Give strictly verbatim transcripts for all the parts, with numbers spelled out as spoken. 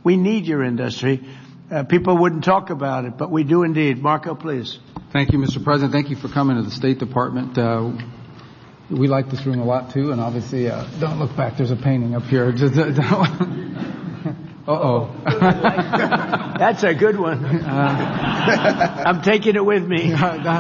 We need your industry. Uh, people wouldn't talk about it, but we do indeed. Marco, please. Thank you, Mister President. Thank you for coming to the State Department. Uh, we like this room a lot, too, and obviously, uh, don't look back. There's a painting up here. Just, uh, Uh-oh. That's a good one. Uh, I'm taking it with me.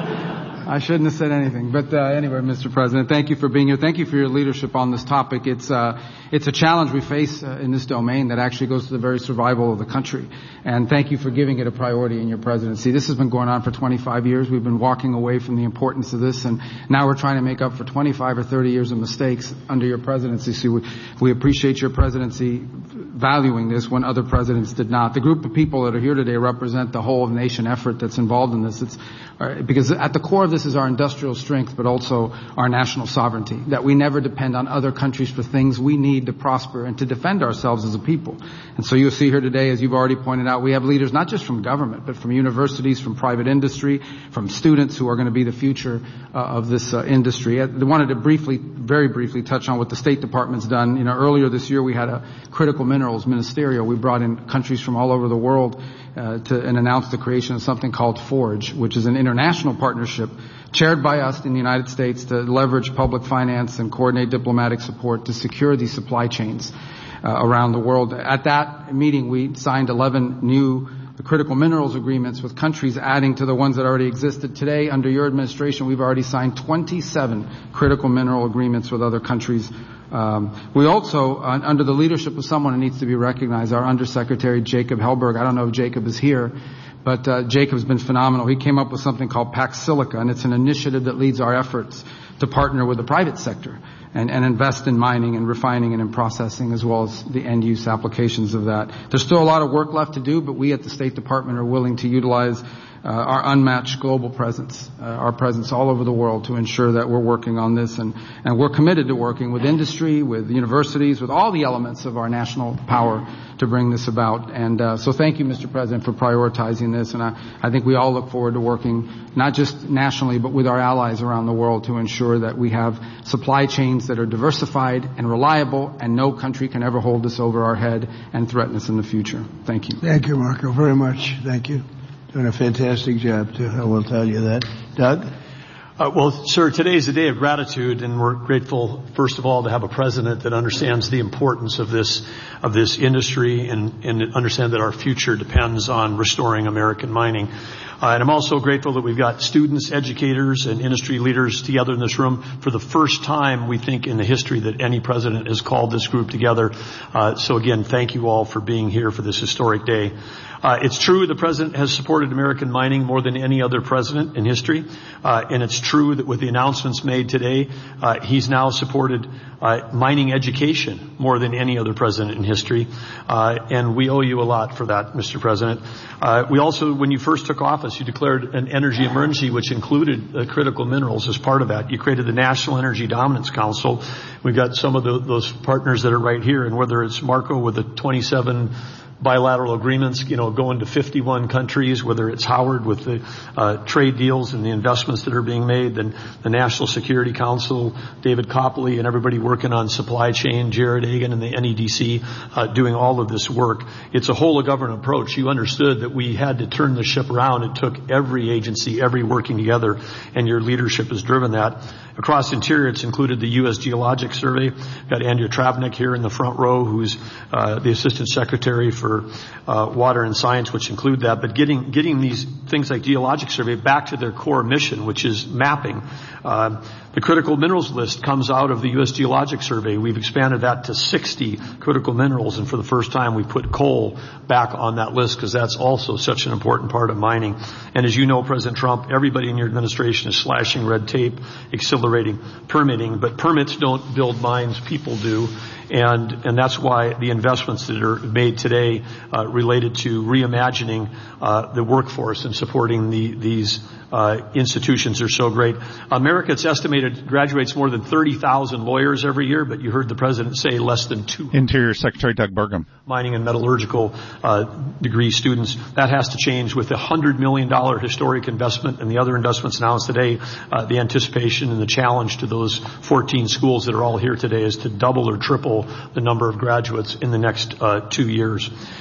I shouldn't have said anything. But uh, anyway, Mister President, thank you for being here. Thank you for your leadership on this topic. It's uh, it's a challenge we face uh, in this domain that actually goes to the very survival of the country. And thank you for giving it a priority in your presidency. This has been going on for twenty-five years. We've been walking away from the importance of this, and now we're trying to make up for twenty-five or thirty years of mistakes under your presidency. So we, we appreciate your presidency valuing this when other presidents did not. The group of people that are here today represent the whole nation effort that's involved in this. It's uh, because at the core of this is our industrial strength, but also our national sovereignty, that we never depend on other countries for things we need to prosper and to defend ourselves as a people. And so you'll see here today, as you've already pointed out, we have leaders not just from government, but from universities, from private industry, from students who are going to be the future uh, of this uh, industry. I wanted to briefly, very briefly touch on what the State Department's done. You know, earlier this year we had a critical minerals ministerial. We brought in countries from all over the world uh, to and announced the creation of something called FORGE, which is an international partnership chaired by us in the United States to leverage public finance and coordinate diplomatic support to secure these supply chains uh, around the world. At that meeting, we signed eleven new critical minerals agreements with countries adding to the ones that already existed. Today, under your administration, we've already signed twenty-seven critical mineral agreements with other countries. Um, we also, uh, under the leadership of someone who needs to be recognized, our Undersecretary Jacob Hellberg. I don't know if Jacob is here, but uh, Jacob's been phenomenal. He came up with something called Pax Silica, and it's an initiative that leads our efforts to partner with the private sector and, and invest in mining and refining and in processing, as well as the end-use applications of that. There's still a lot of work left to do, but we at the State Department are willing to utilize Uh, our unmatched global presence, uh, our presence all over the world to ensure that we're working on this. And, and we're committed to working with industry, with universities, with all the elements of our national power to bring this about. And uh, so thank you, Mister President, for prioritizing this. And I, I think we all look forward to working not just nationally, but with our allies around the world to ensure that we have supply chains that are diversified and reliable, and no country can ever hold this over our head and threaten us in the future. Thank you. Thank you, Marco, very much. Thank you. Doing a fantastic job, too. I will tell you that. Doug? Uh, well, sir, today is a day of gratitude, and we're grateful, first of all, to have a president that understands the importance of this of this industry and, and understand that our future depends on restoring American mining. Uh, and I'm also grateful that we've got students, educators, and industry leaders together in this room for the first time, we think, in the history that any president has called this group together. Uh, so again, thank you all for being here for this historic day. Uh, it's true the president has supported American mining more than any other president in history. Uh, and it's true that with the announcements made today, uh, he's now supported uh, mining education more than any other president in history. Uh, and we owe you a lot for that, Mister President. Uh, we also, when you first took office, you declared an energy emergency, which included uh, critical minerals as part of that. You created the National Energy Dominance Council. We've got some of the, those partners that are right here, and whether it's Marco with the twenty-seven bilateral agreements, you know, going to fifty-one countries, whether it's Howard with the uh, trade deals and the investments that are being made, and the National Security Council, David Copley, and everybody working on supply chain, Jared Agan and the N E D C uh, doing all of this work. It's a whole of government approach. You understood that we had to turn the ship around. It took every agency, every working together, and your leadership has driven that. Across Interior, it's included the U S Geologic Survey. We've got Andrea Travnik here in the front row, who's uh, the Assistant Secretary for uh, Water and Science, which include that. But getting getting these things like Geologic Survey back to their core mission, which is mapping. Uh, the critical minerals list comes out of the U S Geologic Survey. We've expanded that to sixty critical minerals, and for the first time we put coal back on that list because that's also such an important part of mining. And as you know, President Trump, everybody in your administration is slashing red tape, accelerating permitting, but permits don't build mines, people do. And, and that's why the investments that are made today uh, related to reimagining uh, the workforce and supporting the, these uh, institutions are so great. America, it's estimated, graduates more than thirty thousand lawyers every year, but you heard the president say less than two. Interior Secretary Doug Burgum. Mining and metallurgical uh, degree students. That has to change with the one hundred million dollars historic investment and the other investments announced today. Uh, the anticipation and the challenge to those fourteen schools that are all here today is to double or triple the number of graduates in the next uh, two years.